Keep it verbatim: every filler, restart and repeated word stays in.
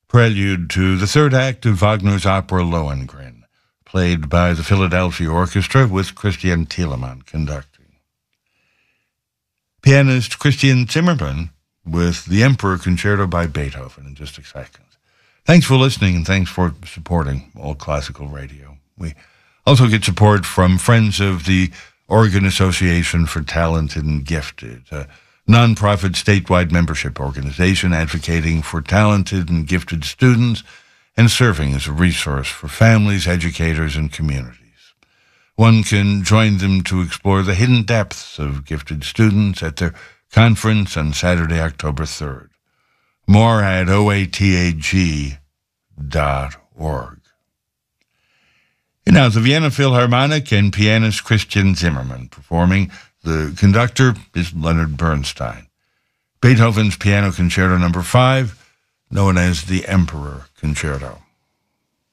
prelude to the third act of Wagner's opera Lohengrin, played by the Philadelphia Orchestra with Christian Thielemann conducting. Pianist Christian Zimmermann with the Emperor Concerto by Beethoven in just a second. Thanks for listening, and thanks for supporting All Classical Radio. We also get support from Friends of the Oregon Association for Talented and Gifted, a nonprofit statewide membership organization advocating for talented and gifted students and serving as a resource for families, educators, and communities. One can join them to explore the hidden depths of gifted students at their conference on Saturday, October third. More at O A T A G dot org. And now the Vienna Philharmonic and pianist Christian Zimmermann performing. The conductor is Leonard Bernstein. Beethoven's Piano Concerto Number five, known as the Emperor Concerto.